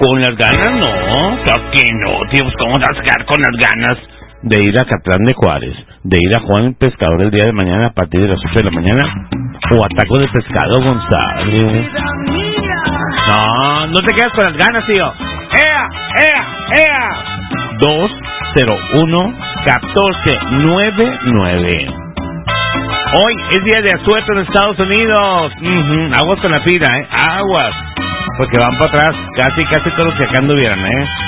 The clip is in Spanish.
Con las ganas no, claro que no, tío, pues cómo vas a quedar con las ganas de ir a Catlán de Juárez, de ir a Juan Pescador el día de mañana a partir de las 8 de la mañana, o a Taco de Pescado González. No, no te quedas con las ganas, tío. ¡Ea, ea, ea! 201-1499. Hoy es día de asueto en Estados Unidos. Aguas con la pira, aguas. Porque van para atrás, casi todos los que acá anduvieran,